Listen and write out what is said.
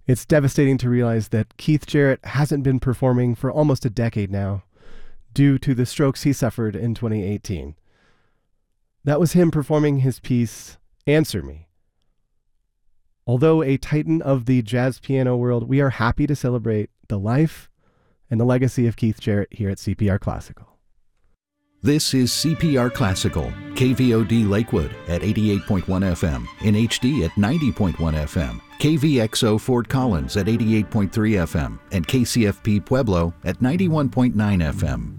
It's devastating to realize that Keith Jarrett hasn't been performing for almost a decade now, due to the strokes he suffered in 2018. That was him performing his piece, Answer Me. Although a titan of the jazz piano world, we are happy to celebrate the life and the legacy of Keith Jarrett here at CPR Classical. This is CPR Classical, KVOD Lakewood at 88.1 FM, in HD at 90.1 FM, KVXO Fort Collins at 88.3 FM, and KCFP Pueblo at 91.9 FM.